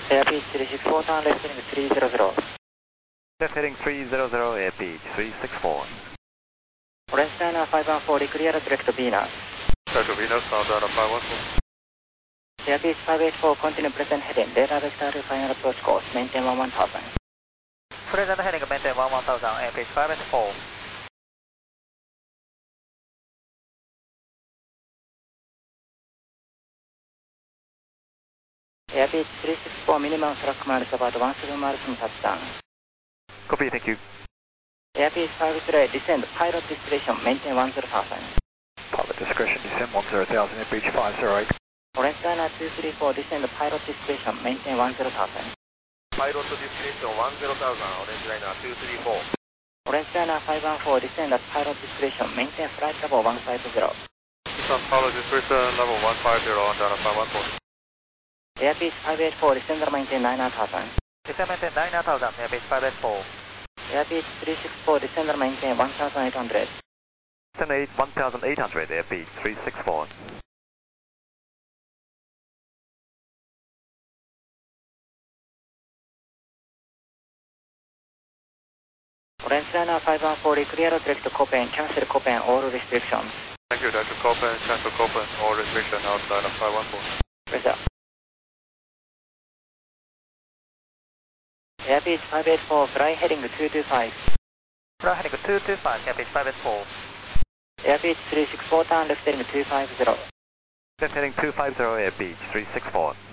Airbus 364, turn left heading 300. Left heading 300, airbus 364. Orange Diner 514, clear direct to Venus. Direct to Venus, now Diner 514. Airbus 584, continue present heading, data vector to final approach course, maintain 1000. Present heading, maintain 1000, airbus 584. Airbus 364, minimum track miles about 17 miles from touchdown. Copy, thank you. Airbus 538, descend, pilot discretion, maintain 10,000. Pilot discretion, descend 10,000, airbus 508. Orange Diner 234, descend, pilot discretion, maintain 10,000. Pilot discretion 10,000, Orange Diner 234. Orange Diner 514, descend at pilot discretion, maintain flight level 150. Descend pilot discretion level 150 on Diner 514. Airbus 584, descend maintain 9000. Descend maintain 9000, airbus 584. Airbus 364, descend maintain 1800. Descend 1800, airbus 364. Orange Diner 514, clear direct to Copen, cancel Copen, all restrictions. Thank you, Dr. Copen, cancel Copen, all restriction outside of 514. Roger. Airbus 584, fly heading 225. Fly heading 225, airbus 584. Airbus 364, turn left heading 250. Left heading 250, airbus 364.